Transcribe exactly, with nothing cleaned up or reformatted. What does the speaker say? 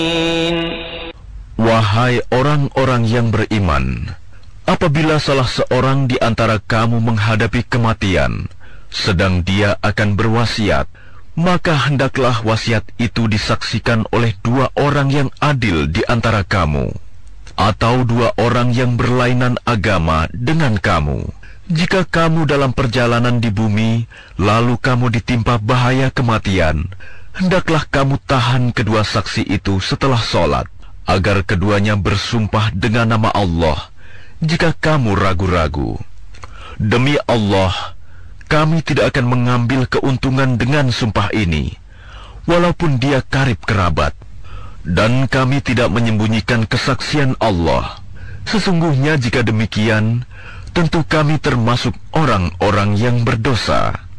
Wahai orang-orang yang beriman, apabila salah seorang di antara kamu menghadapi kematian, sedang dia akan berwasiat, maka hendaklah wasiat itu disaksikan oleh dua orang yang adil di antara kamu, atau dua orang yang berlainan agama dengan kamu. Jika kamu dalam perjalanan di bumi, lalu kamu ditimpa bahaya kematian, hendaklah kamu tahan kedua saksi itu setelah sholat, agar keduanya bersumpah dengan nama Allah, jika kamu ragu-ragu. Demi Allah, kami tidak akan mengambil keuntungan dengan sumpah ini, walaupun dia karib kerabat. Dan kami tidak menyembunyikan kesaksian Allah. Sesungguhnya jika demikian, tentu kami termasuk orang-orang yang berdosa.